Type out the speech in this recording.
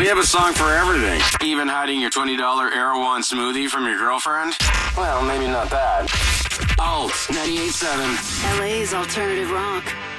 We have a song for everything. Even hiding your $20 Erewhon smoothie from your girlfriend? Well, maybe not that. Alt 98.7. LA's alternative rock.